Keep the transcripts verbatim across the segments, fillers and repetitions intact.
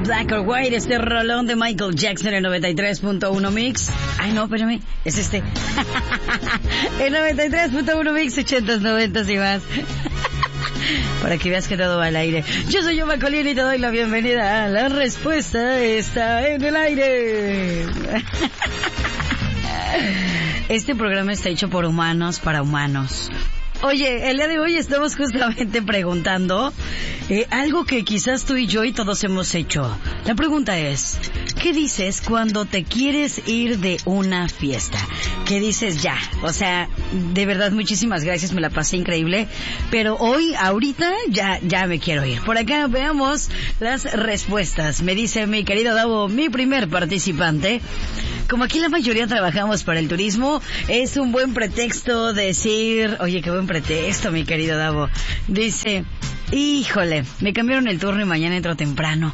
Black or White, este rolón de Michael Jackson en noventa y tres punto uno Mix. Ay, no, espérame, es este. En noventa y tres punto uno Mix, ochentas, noventas y más. Para que veas que todo va al aire. Yo soy Yoma Colín y te doy la bienvenida a La Respuesta Está en el Aire. Este programa está hecho por humanos para humanos. Oye, el día de hoy estamos justamente preguntando eh, algo que quizás tú y yo y todos hemos hecho. La pregunta es, ¿qué dices cuando te quieres ir de una fiesta? ¿Qué dices ya? O sea, de verdad, muchísimas gracias, me la pasé increíble, pero hoy, ahorita, ya, ya me quiero ir. Por acá veamos las respuestas. Me dice mi querido Davo, mi primer participante. Como aquí la mayoría trabajamos para el turismo, es un buen pretexto decir, oye, qué buen pretexto, mi querido Davo. Dice, híjole, me cambiaron el turno y mañana entro temprano.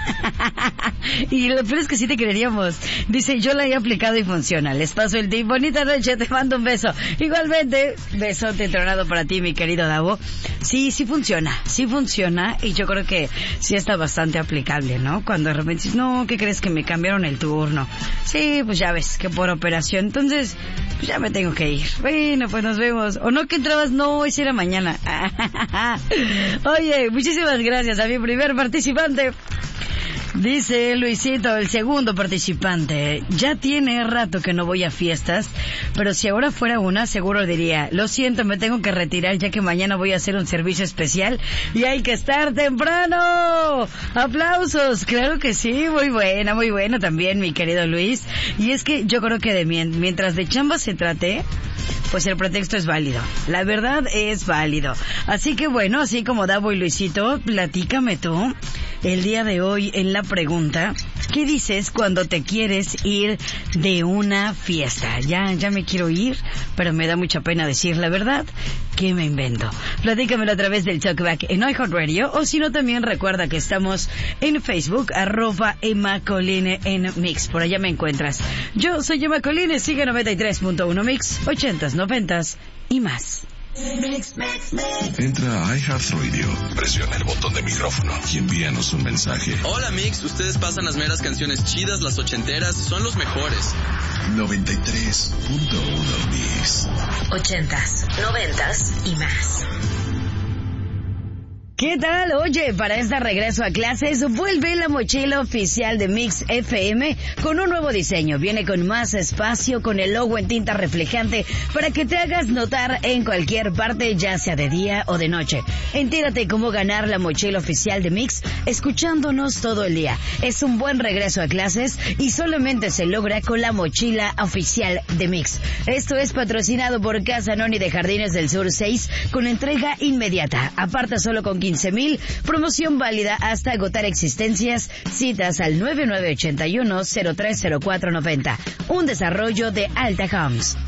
Y lo peor es que sí te creeríamos. Dice, yo la he aplicado y funciona. Les paso el tip. Bonita noche, te mando un beso. Igualmente, besote tronado para ti, mi querido Davo. Sí, sí funciona, sí funciona. Y yo creo que sí está bastante aplicable, ¿no? Cuando de repente dices, no, ¿qué crees que me cambiaron el turno? Sí, pues ya ves, que por operación. Entonces, pues ya me tengo que ir. Bueno, pues nos vemos. O no que entrabas, no, hoy sí era mañana. Oye, muchísimas gracias a mi primer participante. Dice Luisito, el segundo participante, ya tiene rato que no voy a fiestas, pero si ahora fuera una, seguro diría, lo siento, me tengo que retirar ya que mañana voy a hacer un servicio especial y hay que estar temprano. ¡Aplausos! Claro que sí, muy buena, muy buena también, mi querido Luis. Y es que yo creo que de mientras de chamba se trate, pues el pretexto es válido. La verdad es válido. Así que bueno, así como Davo y Luisito, platícame tú el día de hoy en la pregunta, ¿qué dices cuando te quieres ir de una fiesta? Ya, ya me quiero ir, pero me da mucha pena decir la verdad. ¿Qué me invento? Platícamelo a través del Talkback en iHeartRadio, o si no, también recuerda que estamos en Facebook, arroba Emma Coline en Mix. Por allá me encuentras. Yo soy Emma Coline, sigue noventa y tres punto uno Mix, ochentas, noventas y más. Mix, mix, mix. Entra a iHeartRadio, presiona el botón de micrófono y envíanos un mensaje. Hola Mix, ustedes pasan las meras canciones chidas, las ochenteras, son los mejores. noventa y tres punto uno Mix. Ochentas, noventas y más. ¿Qué tal? Oye, para este regreso a clases, vuelve la mochila oficial de Mix F M con un nuevo diseño. Viene con más espacio, con el logo en tinta reflejante para que te hagas notar en cualquier parte, ya sea de día o de noche. Entérate cómo ganar la mochila oficial de Mix escuchándonos todo el día. Es un buen regreso a clases y solamente se logra con la mochila oficial de Mix. Esto es patrocinado por Casa Noni de Jardines del Sur seis con entrega inmediata. Aparta solo con quince mil, promoción válida hasta agotar existencias, citas al nueve nueve ocho uno cero tres cero cuatro nueve cero, un desarrollo de Alta Homes.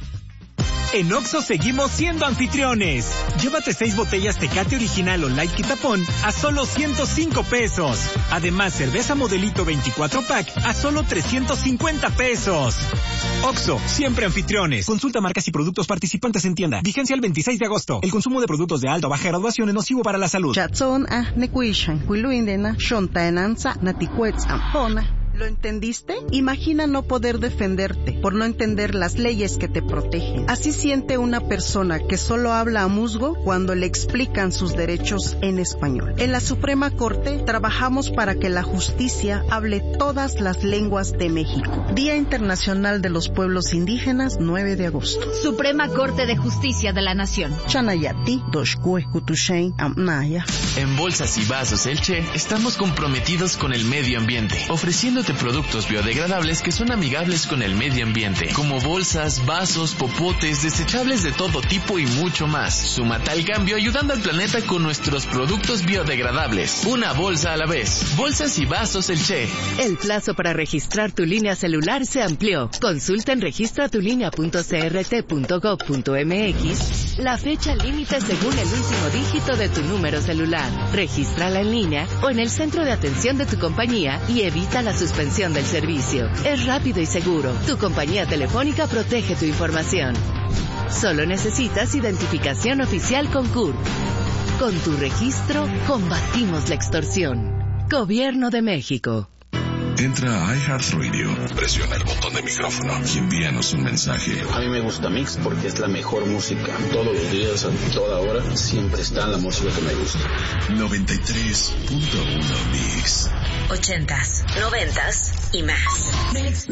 En Oxxo seguimos siendo anfitriones. Llévate seis botellas Tecate Original o Light Quitapón a solo ciento cinco pesos. Además, cerveza Modelito veinticuatro pack a solo trescientos cincuenta pesos. Oxxo, siempre anfitriones. Consulta marcas y productos participantes en tienda. Vigencia el veintiséis de agosto. El consumo de productos de alta o baja graduación es nocivo para la salud. Chatson ah nekuishan huiluindena shontaenanza naticuetzampona. ¿Lo entendiste? Imagina no poder defenderte por no entender las leyes que te protegen. Así siente una persona que solo habla a musgo cuando le explican sus derechos en español. En la Suprema Corte trabajamos para que la justicia hable todas las lenguas de México. Día Internacional de los Pueblos Indígenas, nueve de agosto. Suprema Corte de Justicia de la Nación. Chanayati, Doshkue, Kutushain, Amnaya. En Bolsas y Vasos Elche estamos comprometidos con el medio ambiente, ofreciéndote productos biodegradables que son amigables con el medio ambiente, como bolsas, vasos, popotes, desechables de todo tipo y mucho más. Súmate al cambio ayudando al planeta con nuestros productos biodegradables. Una bolsa a la vez. Bolsas y Vasos Elche. El plazo para registrar tu línea celular se amplió. Consulta en registratulinea punto c r t punto gov punto m x la fecha límite según el último dígito de tu número celular. Regístrala en línea o en el centro de atención de tu compañía y evita la suspensión del servicio. Es rápido y seguro. Tu compañía telefónica protege tu información. Solo necesitas identificación oficial con C U R. Con tu registro, combatimos la extorsión. Gobierno de México. Entra a iHeartRadio, presiona el botón de micrófono y envíanos un mensaje. A mí me gusta Mix porque es la mejor música. Todos los días, a toda hora, siempre está la música que me gusta. noventa y tres punto uno Mix. Ochentas, noventas y más.